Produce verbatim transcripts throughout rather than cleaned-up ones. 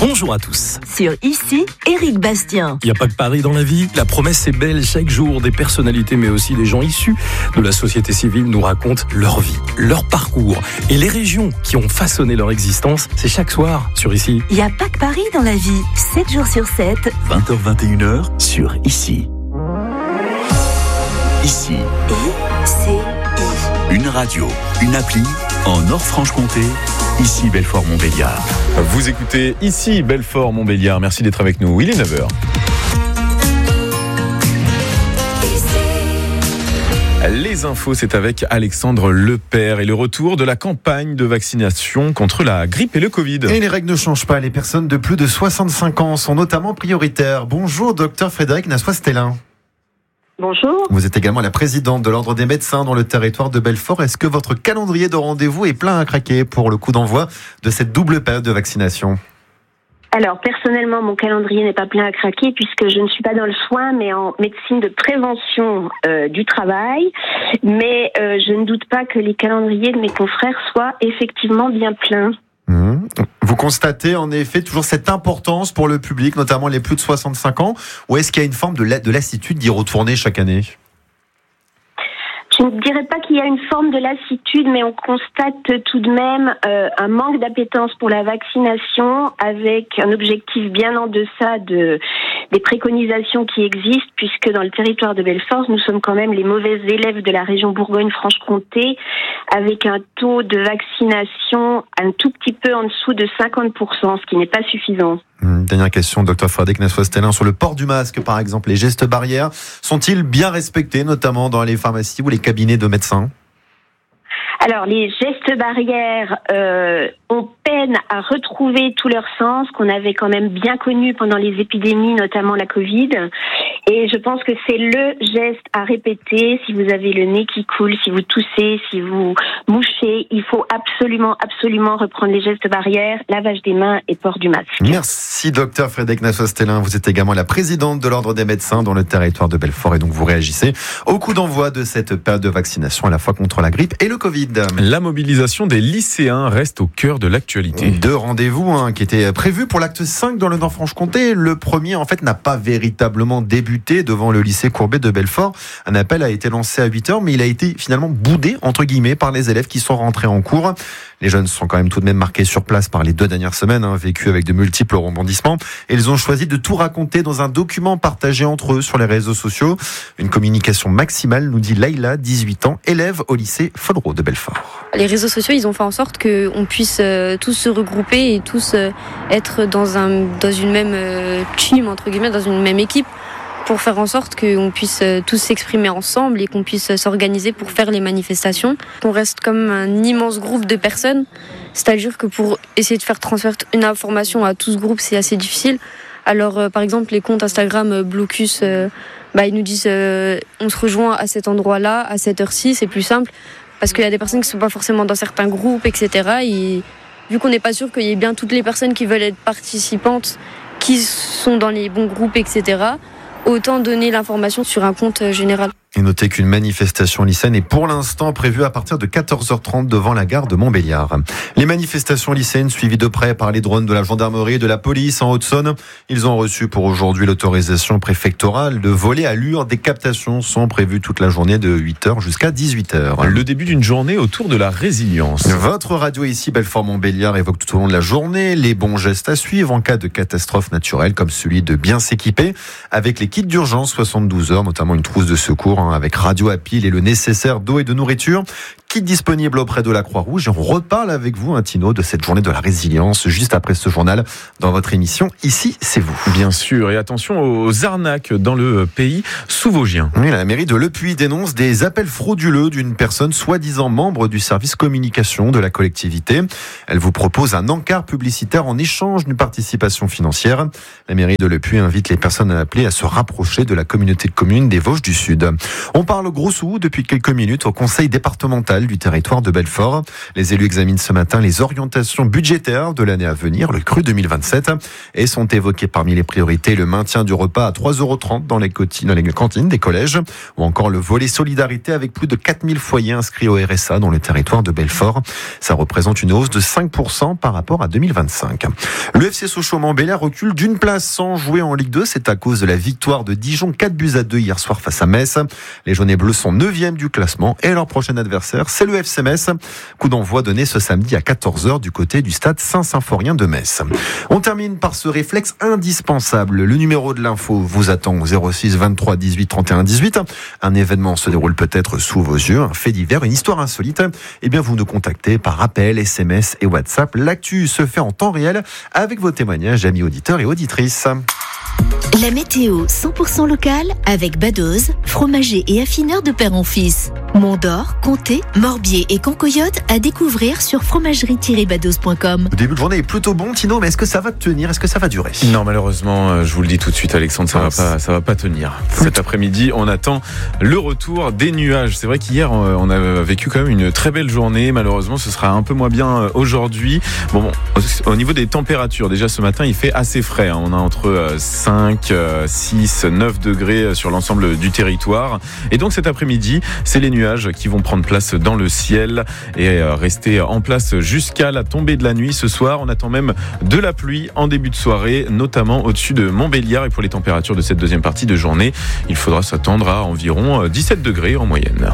Bonjour à tous. Sur Ici, Éric Bastien. Il n'y a pas que Paris dans la vie. La promesse est belle. Chaque jour, des personnalités, mais aussi des gens issus de la société civile nous racontent leur vie, leur parcours et les régions qui ont façonné leur existence. C'est chaque soir sur Ici. Il n'y a pas que Paris dans la vie. sept jours sur sept. vingt heures vingt et une heures sur Ici. Ici. I-C-I. Une radio, une appli en Nord-Franche-Comté. Ici Belfort-Montbéliard. Vous écoutez Ici Belfort-Montbéliard. Merci d'être avec nous. Il est neuf heures. Les infos, c'est avec Alexandre Lepère et le retour de la campagne de vaccination contre la grippe et le Covid. Et les règles ne changent pas. Les personnes de plus de soixante-cinq ans sont notamment prioritaires. Bonjour, docteur Frédéric Nassois-Stellin. Bonjour. Vous êtes également la présidente de l'Ordre des médecins dans le territoire de Belfort. Est-ce que votre calendrier de rendez-vous est plein à craquer pour le coup d'envoi de cette double période de vaccination ? Alors, personnellement, mon calendrier n'est pas plein à craquer puisque je ne suis pas dans le soin, mais en médecine de prévention euh, du travail. Mais euh, je ne doute pas que les calendriers de mes confrères soient effectivement bien pleins. Mmh. Vous constatez en effet toujours cette importance pour le public, notamment les plus de soixante-cinq ans, ou est-ce qu'il y a une forme de, la, de lassitude d'y retourner chaque année ? Je ne dirais pas qu'il y a une forme de lassitude, mais on constate tout de même euh, un manque d'appétence pour la vaccination avec un objectif bien en deçà de, des préconisations qui existent, puisque dans le territoire de Belfort, nous sommes quand même les mauvais élèves de la région Bourgogne-Franche-Comté, avec un taux de vaccination un tout petit peu en dessous de cinquante pour cent, ce qui n'est pas suffisant. Mmh, dernière question, docteur Frédéric Nassois-Stellin, sur le port du masque, par exemple. Les gestes barrières sont-ils bien respectés, notamment dans les pharmacies ou les cabinets de médecins ? Alors, les gestes barrières euh, ont peine à retrouver tout leur sens, qu'on avait quand même bien connu pendant les épidémies, notamment la Covid. Et je pense que c'est le geste à répéter. Si vous avez le nez qui coule, si vous toussez, si vous mouchez, il faut absolument, absolument reprendre les gestes barrières, lavage des mains et port du masque. Merci, docteur Frédéric Nassois-Stellin. Vous êtes également la présidente de l'Ordre des médecins dans le territoire de Belfort. Et donc, vous réagissez au coup d'envoi de cette période de vaccination à la fois contre la grippe et le Covid. La mobilisation des lycéens reste au cœur de l'actualité. Deux rendez-vous hein, qui étaient prévus pour l'acte cinq dans le Nord-Franche-Comté. Le premier, en fait, n'a pas véritablement débuté devant le lycée Courbet de Belfort. Un appel a été lancé à huit heures, mais il a été finalement boudé, entre guillemets, par les élèves qui sont rentrés en cours. Les jeunes sont quand même tout de même marqués sur place par les deux dernières semaines, hein, vécues avec de multiples rebondissements. Et ils ont choisi de tout raconter dans un document partagé entre eux sur les réseaux sociaux. Une communication maximale, nous dit Laïla, dix-huit ans, élève au lycée Follereau de Belfort. Les réseaux sociaux, ils ont fait en sorte qu'on puisse euh, tous se regrouper et tous euh, être dans, un, dans une même euh, team, entre guillemets, dans une même équipe, pour faire en sorte qu'on puisse euh, tous s'exprimer ensemble et qu'on puisse euh, s'organiser pour faire les manifestations. On reste comme un immense groupe de personnes, c'est-à-dire que pour essayer de faire transmettre une information à tout ce groupe, c'est assez difficile. Alors, euh, par exemple, les comptes Instagram euh, Blocus, euh, bah, ils nous disent euh, on se rejoint à cet endroit-là, à cette heure-ci, c'est plus simple. Parce qu'il y a des personnes qui ne sont pas forcément dans certains groupes, et cetera. Et vu qu'on n'est pas sûr qu'il y ait bien toutes les personnes qui veulent être participantes, qui sont dans les bons groupes, et cetera, autant donner l'information sur un compte général. Et notez qu'une manifestation lycéenne est pour l'instant prévue à partir de quatorze heures trente devant la gare de Montbéliard. Les manifestations lycéennes suivies de près par les drones de la gendarmerie et de la police en Haute-Saône. Ils ont reçu pour aujourd'hui l'autorisation préfectorale de voler à l'Ur. Des captations sont prévues toute la journée de huit heures jusqu'à dix-huit heures. Le début d'une journée autour de la résilience. Votre radio ici, Belfort-Montbéliard, évoque tout au long de la journée les bons gestes à suivre en cas de catastrophe naturelle, comme celui de bien s'équiper avec les kits d'urgence soixante-douze heures, notamment une trousse de secours avec radio à pile et le nécessaire d'eau et de nourriture. Kit disponible auprès de la Croix-Rouge. Et on reparle avec vous, hein, Tino, de cette journée de la résilience juste après ce journal dans votre émission Ici, c'est vous. Bien sûr. Et attention aux arnaques dans le pays sous-vosgien. Oui, la mairie de Le Puy dénonce des appels frauduleux d'une personne soi-disant membre du service communication de la collectivité. Elle vous propose un encart publicitaire en échange d'une participation financière. La mairie de Le Puy invite les personnes à appeler à se rapprocher de la communauté de communes des Vosges du Sud. On parle gros sous depuis quelques minutes au conseil départemental locales du territoire de Belfort. Les élus examinent ce matin les orientations budgétaires de l'année à venir, le cru deux mille vingt-sept, et sont évoquées parmi les priorités le maintien du repas à trois euros trente dans les cantines des collèges, ou encore le volet solidarité avec plus de quatre mille foyers inscrits au R S A dans le territoire de Belfort. Ça représente une hausse de cinq pour cent par rapport à deux mille vingt-cinq. Le F C Sochaux-Montbéliard recule d'une place sans jouer en Ligue deux. C'est à cause de la victoire de Dijon quatre buts à deux hier soir face à Metz. Les jaunes et bleus sont neuvième du classement et leur prochain adversaire, c'est le F C Metz. Coup d'envoi donné ce samedi à quatorze heures du côté du stade Saint-Symphorien de Metz. On termine par ce réflexe indispensable. Le numéro de l'info vous attend au zéro six vingt-trois dix-huit trente et un dix-huit. Un événement se déroule peut-être sous vos yeux, un fait divers, une histoire insolite. Eh bien, vous nous contactez par appel, S M S et WhatsApp. L'actu se fait en temps réel avec vos témoignages, amis auditeurs et auditrices. La météo cent pour cent locale avec Badoz, fromager et affineur de père en fils. Mont-d'Or, Comté, Morbier et Cancoyote à découvrir sur fromagerie tiret badoz point com. Le début de journée est plutôt bon, Tino, mais est-ce que ça va tenir? Est-ce que ça va durer? Non, malheureusement, je vous le dis tout de suite, Alexandre, ça va pas, ça va pas tenir. Cet après-midi, on attend le retour des nuages. C'est vrai qu'hier, on a vécu quand même une très belle journée. Malheureusement, ce sera un peu moins bien aujourd'hui. Bon, bon, au niveau des températures, déjà ce matin, il fait assez frais. On a entre cinq, six, neuf degrés sur l'ensemble du territoire. Et donc cet après-midi, c'est les nuages qui vont prendre place dans le ciel et rester en place jusqu'à la tombée de la nuit. Ce soir, on attend même de la pluie en début de soirée, notamment au-dessus de Montbéliard. Et pour les températures de cette deuxième partie de journée, il faudra s'attendre à environ dix-sept degrés en moyenne.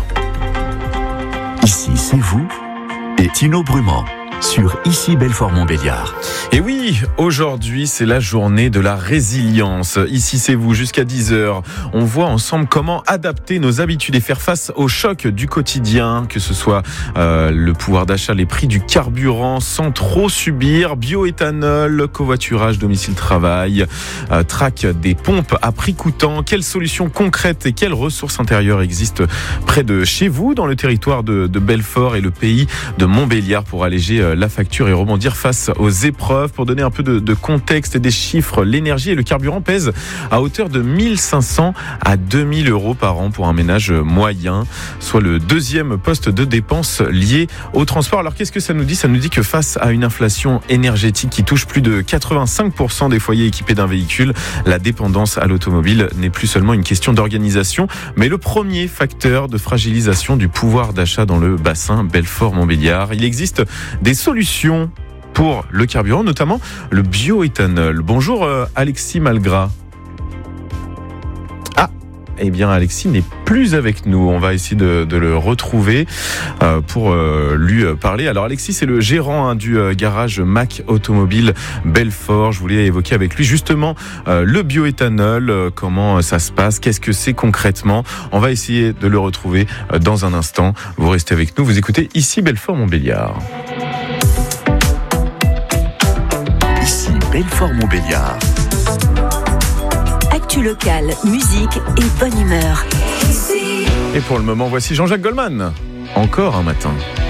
Ici, c'est vous et Tino Brument sur Ici Belfort-Montbéliard. Et oui, aujourd'hui, c'est la journée de la résilience. Ici, c'est vous, jusqu'à dix heures. On voit ensemble comment adapter nos habitudes et faire face aux chocs du quotidien, que ce soit euh, le pouvoir d'achat, les prix du carburant, sans trop subir, bioéthanol, covoiturage, domicile-travail, euh, traque des pompes à prix coûtant. Quelles solutions concrètes et quelles ressources intérieures existent près de chez vous, dans le territoire de, de Belfort et le pays de Montbéliard, pour alléger la facture et rebondir face aux épreuves. Pour donner un peu de, de contexte et des chiffres, l'énergie et le carburant pèsent à hauteur de mille cinq cents à deux mille euros par an pour un ménage moyen, soit le deuxième poste de dépenses lié au transport. Alors qu'est-ce que ça nous dit? Ça nous dit que face à une inflation énergétique qui touche plus de quatre-vingt-cinq pour cent des foyers équipés d'un véhicule, la dépendance à l'automobile n'est plus seulement une question d'organisation, mais le premier facteur de fragilisation du pouvoir d'achat dans le bassin Belfort-Montbéliard. Il existe des solutions pour le carburant, notamment le bioéthanol. Bonjour euh, Alexis Malgras. Ah, eh bien Alexis n'est plus avec nous. On va essayer de, de le retrouver euh, pour euh, lui parler. Alors Alexis, c'est le gérant hein, du euh, garage Mack Automobile Belfort. Je voulais évoquer avec lui justement euh, le bioéthanol, euh, comment ça se passe, qu'est-ce que c'est concrètement. On va essayer de le retrouver euh, dans un instant. Vous restez avec nous, vous écoutez Ici Belfort-Montbéliard. Belfort-Montbéliard. Actu locale, musique et bonne humeur. Et pour le moment, voici Jean-Jacques Goldman. Encore un matin.